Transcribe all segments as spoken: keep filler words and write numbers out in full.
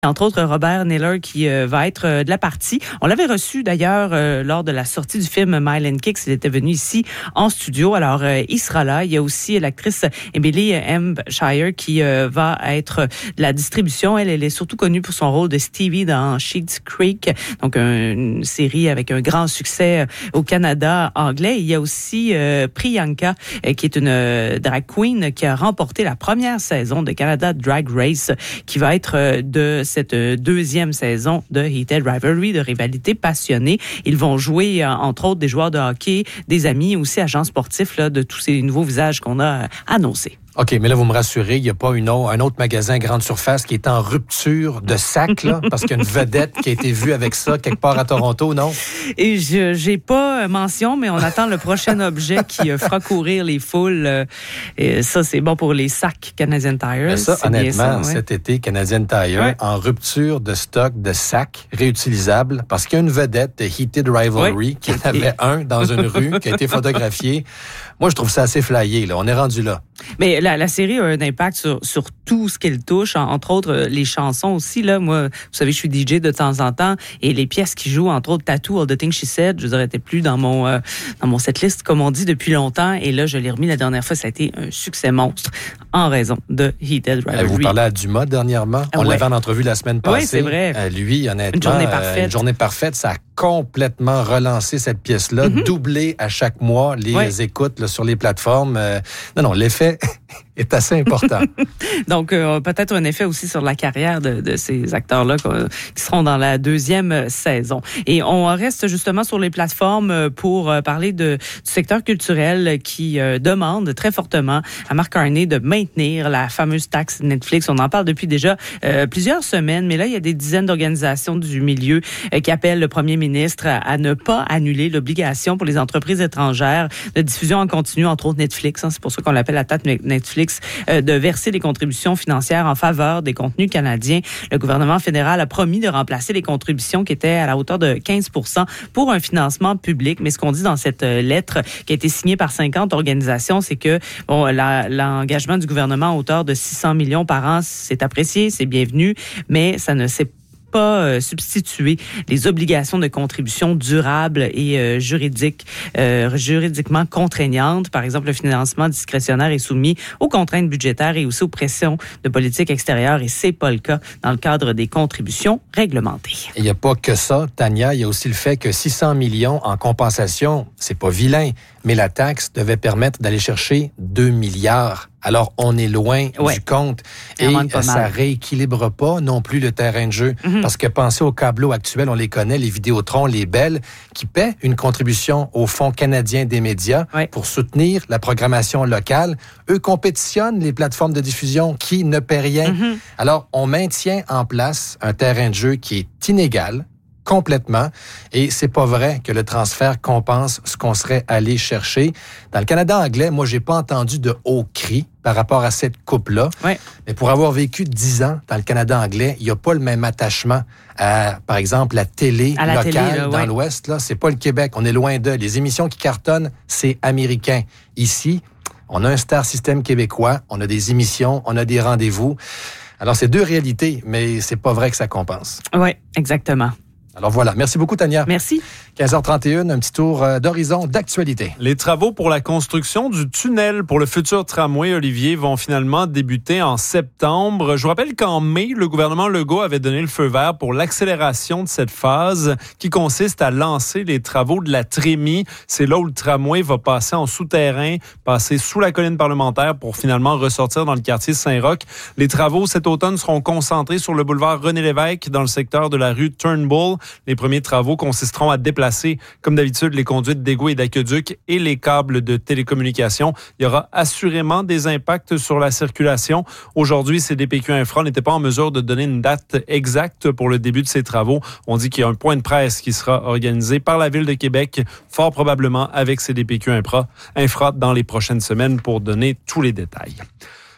Entre autres, Robert Naylor qui euh, va être euh, de la partie. On l'avait reçu d'ailleurs euh, lors de la sortie du film Mile and Kicks. Il était venu ici en studio. Alors, euh, il sera là. Il y a aussi l'actrice Emily Hampshire qui euh, va être de la distribution. Elle, elle est surtout connue pour son rôle de Stevie dans Schitt's Creek, donc un, une série avec un grand succès au Canada anglais. Il y a aussi euh, Priyanka, euh, qui est une euh, drag queen qui a remporté la première saison de Canada Drag Race, qui va être euh, de cette deuxième saison de Heated Rivalry, de rivalité passionnée. Ils vont jouer, entre autres, des joueurs de hockey, des amis, aussi agents sportifs là, de tous ces nouveaux visages qu'on a annoncés. OK, mais là, vous me rassurez, il n'y a pas une autre, un autre magasin grande surface qui est en rupture de sac, là, parce qu'il y a une vedette qui a été vue avec ça quelque part à Toronto, non? Et je j'ai pas mention, mais on attend le prochain objet qui euh, fera courir les foules. Euh, et ça, c'est bon pour les sacs Canadian Tire. Mais ça, c'est honnêtement, ça, ouais. cet été, Canadian Tire, ouais. en rupture de stock de sacs réutilisables, parce qu'il y a une vedette de Heated Rivalry ouais. qui en avait un dans une rue qui a été photographié. Moi, je trouve ça assez flyé, là. On est rendu là. Mais la, la série a un impact sur, sur tout ce qu'elle touche, entre autres les chansons aussi. Là, moi, vous savez, je suis D J de temps en temps et les pièces qui jouent, entre autres Tattoo, All the Things She Said, je dirais, n'étaient plus dans mon euh, dans mon setlist, comme on dit, depuis longtemps. Et là, je l'ai remis la dernière fois, ça a été un succès monstre en raison de Heated Rivalry. Vous parlez à Dumas dernièrement. On ouais. l'avait en entrevue la semaine passée. Oui, c'est vrai. Euh, lui, honnêtement, une journée parfaite. Euh, une journée parfaite, ça a complètement relancé cette pièce-là, mm-hmm. doublé à chaque mois les ouais. écoutes là, sur les plateformes. Euh, non, non, l'effet est assez important. Donc, euh, peut-être un effet aussi sur la carrière de, de ces acteurs-là qui seront dans la deuxième saison. Et on reste justement sur les plateformes pour parler de, du secteur culturel qui euh, demande très fortement à Mark Carney de maintenir la fameuse taxe Netflix. On en parle depuis déjà euh, plusieurs semaines, mais là, il y a des dizaines d'organisations du milieu euh, qui appellent le premier ministre à, à ne pas annuler l'obligation pour les entreprises étrangères de diffusion en continu, entre autres Netflix. Hein, c'est pour ça qu'on l'appelle la taxe Netflix, euh, de verser des contributions financières en faveur des contenus canadiens. Le gouvernement fédéral a promis de remplacer les contributions qui étaient à la hauteur de quinze pour cent pour un financement public. Mais ce qu'on dit dans cette lettre qui a été signée par cinquante organisations, c'est que bon, la, l'engagement du gouvernement à hauteur de six cents millions par an, c'est apprécié, c'est bienvenu, mais ça ne s'est pas euh, substituer les obligations de contribution durables et euh, juridiques, euh, juridiquement contraignantes. Par exemple, le financement discrétionnaire est soumis aux contraintes budgétaires et aussi aux pressions de politique extérieure, et c'est pas le cas dans le cadre des contributions réglementées. Il n'y a pas que ça, Tania. Il y a aussi le fait que six cents millions en compensation, c'est pas vilain, mais la taxe devait permettre d'aller chercher deux milliards. Alors, on est loin ouais. du compte. Et ça mal. rééquilibre pas non plus le terrain de jeu. Mm-hmm. Parce que pensez aux câbleaux actuels, on les connaît, les Vidéotron, les Bell, qui paient une contribution au Fonds canadien des médias ouais. pour soutenir la programmation locale. Eux compétitionnent les plateformes de diffusion qui ne paient rien. Mm-hmm. Alors, on maintient en place un terrain de jeu qui est inégal, complètement. Et c'est pas vrai que le transfert compense ce qu'on serait allé chercher. Dans le Canada anglais, moi, j'ai pas entendu de hauts cris par rapport à cette coupe-là. Ouais. Mais pour avoir vécu dix ans dans le Canada anglais, il n'y a pas le même attachement à, par exemple, la télé à la locale télé, là, dans ouais. l'Ouest. Là, c'est pas le Québec. On est loin d'eux. Les émissions qui cartonnent, c'est américain. Ici, on a un star système québécois. On a des émissions, on a des rendez-vous. Alors, c'est deux réalités, mais c'est pas vrai que ça compense. Oui, exactement. Alors voilà. Merci beaucoup, Tania. Merci. quinze heures trente et un, un petit tour d'horizon d'actualité. Les travaux pour la construction du tunnel pour le futur tramway, Olivier, vont finalement débuter en septembre. Je vous rappelle qu'en mai, le gouvernement Legault avait donné le feu vert pour l'accélération de cette phase qui consiste à lancer les travaux de la trémie. C'est là où le tramway va passer en souterrain, passer sous la colline parlementaire pour finalement ressortir dans le quartier Saint-Roch. Les travaux cet automne seront concentrés sur le boulevard René-Lévesque dans le secteur de la rue Turnbull. Les premiers travaux consisteront à déplacer, comme d'habitude, les conduites d'égouts et d'aqueducs et les câbles de télécommunications. Il y aura assurément des impacts sur la circulation. Aujourd'hui, C D P Q Infra n'était pas en mesure de donner une date exacte pour le début de ces travaux. On dit qu'il y a un point de presse qui sera organisé par la Ville de Québec, fort probablement avec C D P Q Infra, Infra dans les prochaines semaines pour donner tous les détails. Le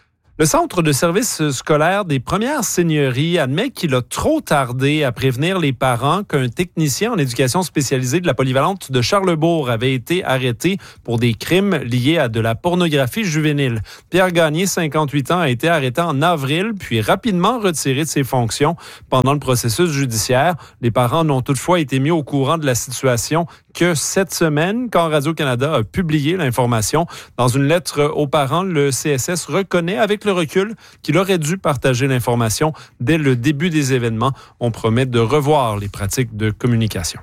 Le Centre de services scolaires des premières seigneuries admet qu'il a trop tardé à prévenir les parents qu'un technicien en éducation spécialisée de la polyvalente de Charlesbourg avait été arrêté pour des crimes liés à de la pornographie juvénile. Pierre Gagné, cinquante-huit ans, a été arrêté en avril, puis rapidement retiré de ses fonctions pendant le processus judiciaire. Les parents n'ont toutefois été mis au courant de la situation que cette semaine, quand Radio-Canada a publié l'information. Dans une lettre aux parents, le C S S reconnaît avec le recul qu'il aurait dû partager l'information dès le début des événements. On promet de revoir les pratiques de communication.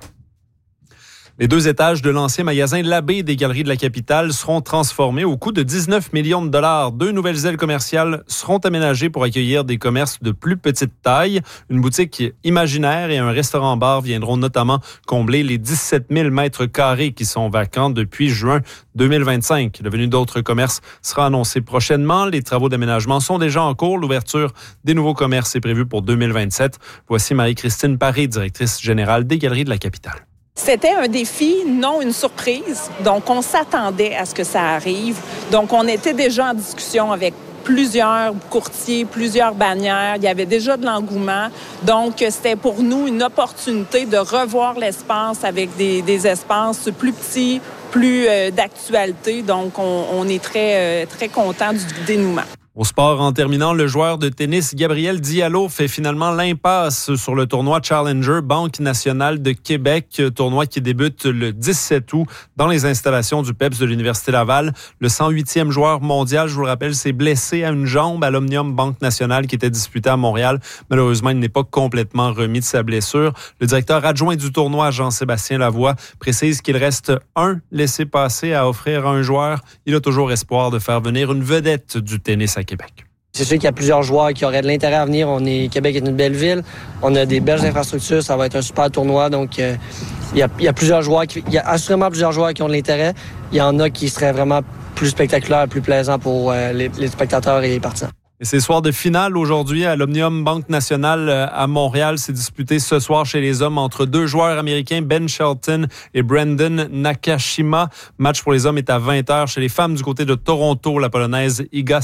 Les deux étages de l'ancien magasin Labbé des Galeries de la Capitale seront transformés au coût de dix-neuf millions de dollars. Deux nouvelles ailes commerciales seront aménagées pour accueillir des commerces de plus petite taille. Une boutique imaginaire et un restaurant-bar viendront notamment combler les dix-sept mille mètres carrés qui sont vacants depuis juin deux mille vingt-cinq. La venue d'autres commerces sera annoncée prochainement. Les travaux d'aménagement sont déjà en cours. L'ouverture des nouveaux commerces est prévue pour deux mille vingt-sept. Voici Marie-Christine Paré, directrice générale des Galeries de la Capitale. C'était un défi, non une surprise. Donc, on s'attendait à ce que ça arrive. Donc, on était déjà en discussion avec plusieurs courtiers, plusieurs bannières. Il y avait déjà de l'engouement. Donc, c'était pour nous une opportunité de revoir l'espace avec des, des espaces plus petits, plus euh, d'actualité. Donc, on, on est très, euh, très contents du dénouement. Au sport, en terminant, le joueur de tennis Gabriel Diallo fait finalement l'impasse sur le tournoi Challenger Banque nationale de Québec, tournoi qui débute le dix-sept août dans les installations du P E P S de l'Université Laval. Le cent huitième joueur mondial, je vous le rappelle, s'est blessé à une jambe à l'Omnium Banque nationale qui était disputé à Montréal. Malheureusement, il n'est pas complètement remis de sa blessure. Le directeur adjoint du tournoi, Jean-Sébastien Lavoie, précise qu'il reste un laissez-passer à offrir à un joueur. Il a toujours espoir de faire venir une vedette du tennis à Québec. C'est sûr qu'il y a plusieurs joueurs qui auraient de l'intérêt à venir. On est, Québec est une belle ville. On a des belles infrastructures. Ça va être un super tournoi. Donc, euh, il, y a, il y a plusieurs joueurs. Qui, il y a assurément plusieurs joueurs qui ont de l'intérêt. Il y en a qui seraient vraiment plus spectaculaires, plus plaisants pour euh, les, les spectateurs et les partisans. Et c'est soir de finale aujourd'hui à l'Omnium Banque nationale à Montréal. C'est disputé ce soir chez les hommes entre deux joueurs américains, Ben Shelton et Brandon Nakashima. Match pour les hommes est à vingt heures. Chez les femmes du côté de Toronto, la Polonaise Iga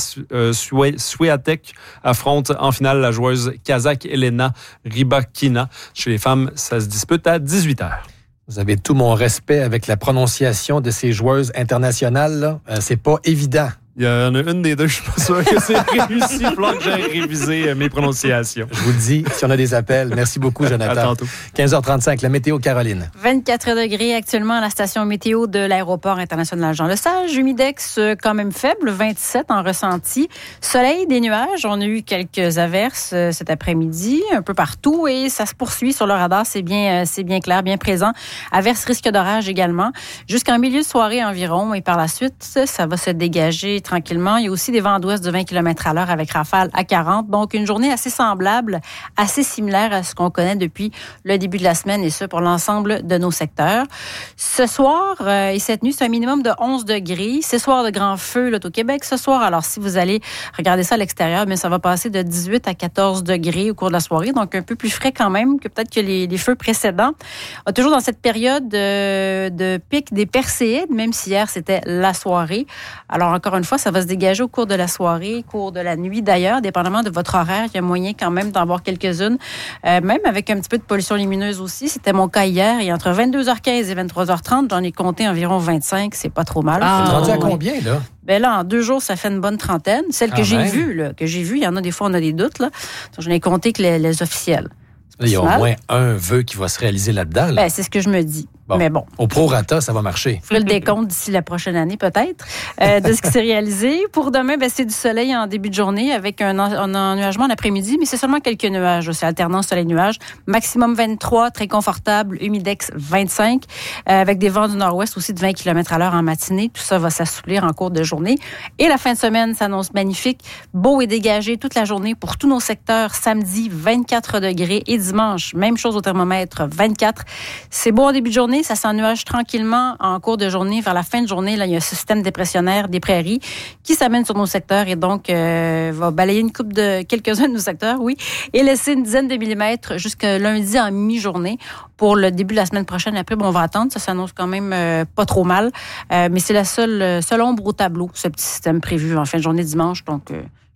Swiatek affronte en finale la joueuse kazakh Elena Rybakina. Chez les femmes, ça se dispute à dix-huit heures. Vous avez tout mon respect avec la prononciation de ces joueuses internationales, là. Euh, c'est pas évident. Il y en a une des deux, je suis pas sûr que c'est réussi. Il faut que j'aille réviser mes prononciations. Je vous le dis, si on a des appels. Merci beaucoup, Jonathan. À tantôt. quinze heures trente-cinq, la météo, Caroline. vingt-quatre degrés actuellement à la station météo de l'aéroport international Jean-Lesage. Humidex quand même faible, vingt-sept en ressenti. Soleil, des nuages. On a eu quelques averses cet après-midi, un peu partout, et ça se poursuit sur le radar. C'est bien, c'est bien clair, bien présent. Averses, risque d'orage également. Jusqu'en milieu de soirée environ, et par la suite, ça va se dégager tranquillement. Il y a aussi des vents d'ouest de vingt kilomètres à l'heure avec rafale à quarante. Donc, une journée assez semblable, assez similaire à ce qu'on connaît depuis le début de la semaine, et ce, pour l'ensemble de nos secteurs. Ce soir euh, et cette nuit, c'est un minimum de onze degrés. C'est soir de grand feu là, au Québec ce soir. Alors, si vous allez regarder ça à l'extérieur, mais ça va passer de dix-huit à quatorze degrés au cours de la soirée. Donc, un peu plus frais quand même que peut-être que les, les feux précédents. On est toujours dans cette période de, de pic des Perséides, même si hier, c'était la soirée. Alors, encore une fois, ça va se dégager au cours de la soirée, au cours de la nuit d'ailleurs, dépendamment de votre horaire. Il y a moyen quand même d'en voir quelques-unes, euh, même avec un petit peu de pollution lumineuse aussi. C'était mon cas hier. Et entre vingt-deux heures quinze et vingt-trois heures trente, j'en ai compté environ vingt-cinq. C'est pas trop mal. Ah, c'est rendu à oui. combien, là? Ben là, en deux jours, ça fait une bonne trentaine. Celle que ah j'ai vue, là, que j'ai vue, il y en a des fois, on a des doutes. Là. Donc, j'en ai compté que les, les officiels. Là, il y a au moins un vœu qui va se réaliser là-dedans. Là. Ben, c'est ce que je me dis. Bon. Mais bon. Au prorata, ça va marcher. Je ferai le décompte d'ici la prochaine année, peut-être, euh, de ce qui s'est réalisé. Pour demain, ben, c'est du soleil en début de journée avec un, un ennuagement l'après-midi, mais c'est seulement quelques nuages. C'est alternance soleil-nuage. Maximum vingt-trois, très confortable. Humidex vingt-cinq, euh, avec des vents du nord-ouest aussi de vingt kilomètres à l'heure en matinée. Tout ça va s'assouplir en cours de journée. Et la fin de semaine s'annonce magnifique. Beau et dégagé toute la journée pour tous nos secteurs. Samedi, vingt-quatre degrés. Et dimanche, même chose au thermomètre, vingt-quatre. C'est beau en début de journée. Ça s'ennuage tranquillement en cours de journée. Vers la fin de journée, là, il y a un système dépressionnaire des prairies qui s'amène sur nos secteurs et donc euh, va balayer une coupe de quelques-uns de nos secteurs, oui, et laisser une dizaine de millimètres jusqu'à lundi en mi-journée pour le début de la semaine prochaine. Après, bon, on va attendre. Ça s'annonce quand même euh, pas trop mal. Euh, mais c'est la seule, seule ombre au tableau, ce petit système prévu en fin de journée dimanche. Donc, euh, je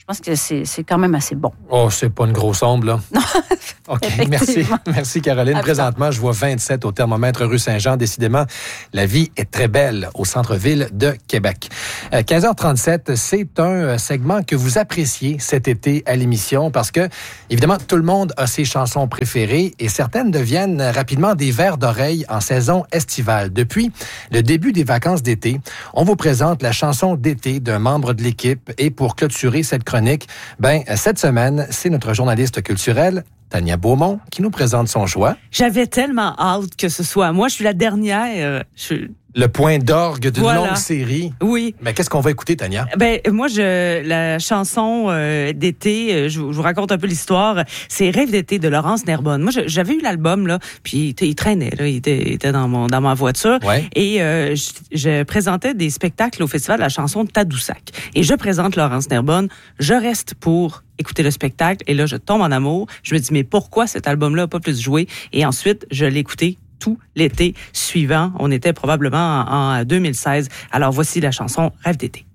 pense que c'est, c'est quand même assez bon. Oh, c'est pas une grosse ombre, là. Non. OK, merci. Merci, Caroline. Absolument. Présentement, je vois vingt-sept au thermomètre rue Saint-Jean. Décidément, la vie est très belle au centre-ville de Québec. Euh, quinze heures trente-sept, c'est un segment que vous appréciez cet été à l'émission parce que, évidemment, tout le monde a ses chansons préférées et certaines deviennent rapidement des vers d'oreille en saison estivale. Depuis le début des vacances d'été, on vous présente la chanson d'été d'un membre de l'équipe et pour clôturer cette chronique, ben, cette semaine, c'est notre journaliste culturel, Tania Beaumont, qui nous présente son choix. J'avais tellement hâte que ce soit moi. Je suis la dernière. Je... Le point d'orgue d'une voilà. longue série. Oui. Mais qu'est-ce qu'on va écouter, Tania? Ben moi, je la chanson euh, d'été, je, je vous raconte un peu l'histoire. C'est Rêve d'été de Laurence Nerbonne. Moi, je, j'avais eu l'album là, puis il traînait là, il était, il était dans mon dans ma voiture. Ouais. Et euh, je, je présentais des spectacles au festival de la chanson de Tadoussac. Et je présente Laurence Nerbonne. Je reste pour écouter le spectacle et là, je tombe en amour. Je me dis mais pourquoi cet album-là n'a pas plus joué? Et ensuite, je l'ai écouté tout l'été suivant. On était probablement en, en deux mille seize. Alors voici la chanson Rêve d'été.